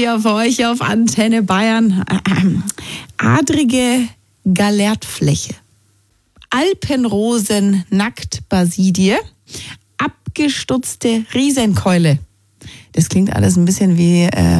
hier für euch auf Antenne Bayern. Adrige Galertfläche, Alpenrosen Nacktbasidie, abgestutzte Riesenkeule. Das klingt alles ein bisschen wie